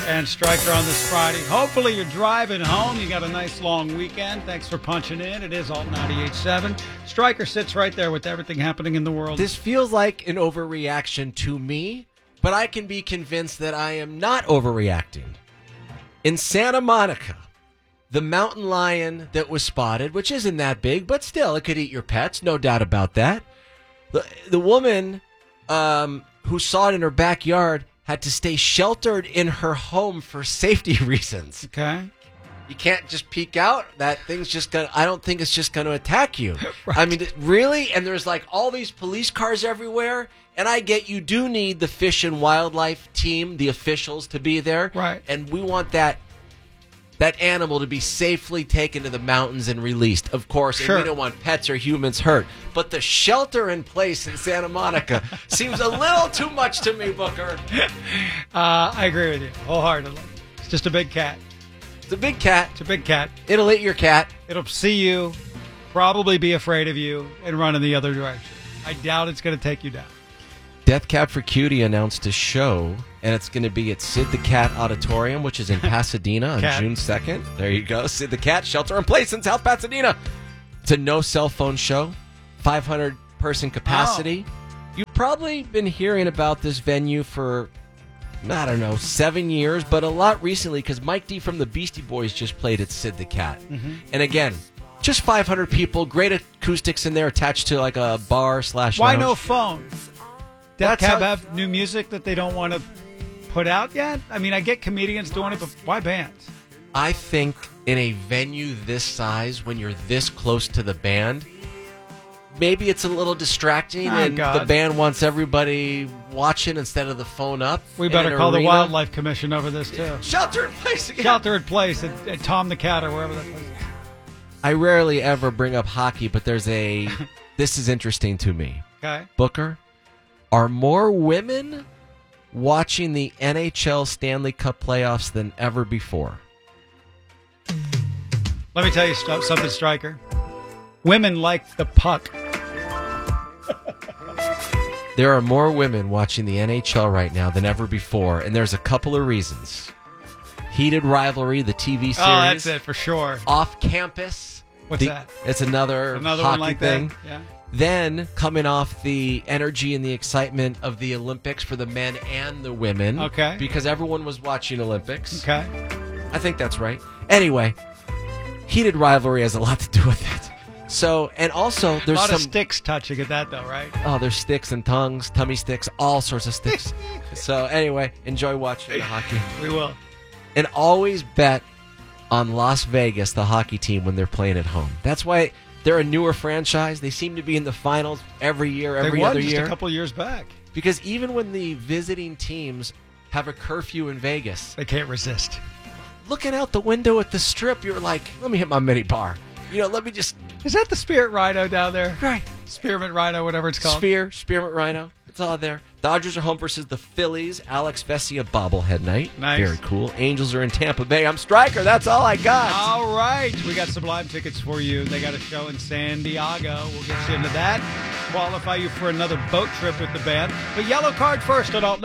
and Stryker on this Friday. Hopefully you're driving home. You got a nice long weekend. Thanks for punching in. It is Alt 98.7. Stryker sits right there with everything happening in the world. This feels like an overreaction to me, but I can be convinced that I am not overreacting. In Santa Monica, the mountain lion that was spotted, which isn't that big, but still, it could eat your pets, no doubt about that. The woman who saw it in her backyard had to stay sheltered in her home for safety reasons. Okay. You can't just peek out. That thing's just going to, I don't think it's just going to attack you. Right. I mean, really? And there's like all these police cars everywhere. And I get you do need the Fish and Wildlife team, the officials, to be there. Right. And we want that animal to be safely taken to the mountains and released, of course. Sure. And we don't want pets or humans hurt. But the shelter in place in Santa Monica seems a little too much to me, Booker. I agree with you wholeheartedly. It's just a big cat. It's a big cat. It's a big cat. It'll eat your cat. It'll see you, probably be afraid of you, and run in the other direction. I doubt it's going to take you down. Death Cab for Cutie announced a show, and it's going to be at Sid the Cat Auditorium, which is in Pasadena on June 2nd. There you go. Sid the Cat, shelter in place in South Pasadena. It's a no cell phone show, 500-person capacity. You've probably been hearing about this venue for, I don't know, 7 years, but a lot recently because Mike D from the Beastie Boys just played at Sid the Cat. Mm-hmm. And again, just 500 people, great acoustics in there attached to like a bar/lounge. Why no phone? Death Cab have new music that they don't want to put out yet? I mean, I get comedians doing it, but why bands? I think in a venue this size, when you're this close to the band, maybe it's a little distracting, the band wants everybody watching instead of the phone up. We better call the Wildlife Commission over this, too. Shelter in place again. Shelter in place at Tom the Cat or wherever that place is. I rarely ever bring up hockey, but there's a... This is interesting to me. Okay. Booker, are more women watching the NHL Stanley Cup playoffs than ever before? Let me tell you something, Stryker. Women like the puck. There are more women watching the NHL right now than ever before, and there's a couple of reasons. Heated Rivalry, the TV series. Oh, that's it for sure. Off Campus. What's that? It's another hockey one like thing. That? Yeah. Then, coming off the energy and the excitement of the Olympics for the men and the women. Okay. Because everyone was watching Olympics. Okay. I think that's right. Anyway, Heated Rivalry has a lot to do with it. So, and also, there's a lot some of sticks touching at that, though, right? Oh, there's sticks and tongues, tummy sticks, all sorts of sticks. So, anyway, enjoy watching the hockey. We will. And always bet on Las Vegas, the hockey team, when they're playing at home. That's why they're a newer franchise. They seem to be in the finals every year, every other year. They won just a couple years back. Because even when the visiting teams have a curfew in Vegas, they can't resist. Looking out the window at the Strip, you're like, let me hit my mini bar. Let me just... Is that the Spirit Rhino down there? Right. Spearmint Rhino, whatever it's called. Spearmint Rhino. It's all there. Dodgers are home versus the Phillies. Alex Vesia bobblehead night. Nice. Very cool. Angels are in Tampa Bay. I'm Stryker. That's all I got. All right. We got Sublime tickets for you. They got a show in San Diego. We'll get you into that. Qualify you for another boat trip with the band. But yellow card first at Alt